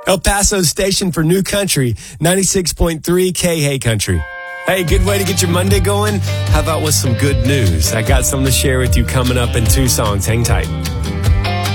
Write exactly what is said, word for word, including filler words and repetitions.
El Paso's station for new country, ninety-six point three K Hey Country. Hey, good way to get your Monday going? How about with some good news? I got something to share with you coming up in two songs. Hang tight.